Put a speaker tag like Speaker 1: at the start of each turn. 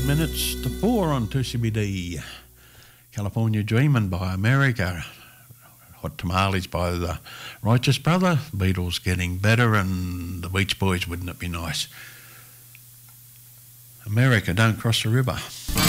Speaker 1: minutes to 4 on 2CBD. California Dreamin' by America. Hot Tamales by the Righteous Brother. Beatles Getting Better, and the Beach Boys, Wouldn't It Be Nice? America, Don't Cross the River.